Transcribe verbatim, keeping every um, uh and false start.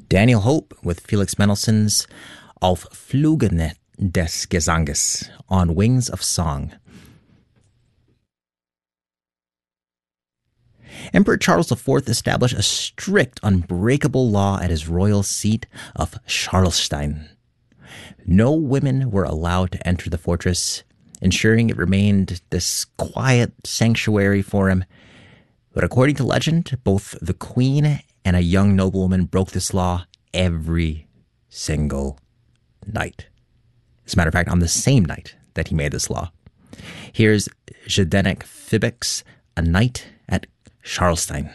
Daniel Hope with Felix Mendelssohn's Auf Flügen des Gesanges, On Wings of Song. Emperor Charles the Fourth established a strict, unbreakable law at his royal seat of Charlestein. No women were allowed to enter the fortress, ensuring it remained this quiet sanctuary for him. But according to legend, both the queen and a young noblewoman broke this law every single night. As a matter of fact, on the same night that he made this law. Here's Zdeněk Fibek's A Night at Charlestein.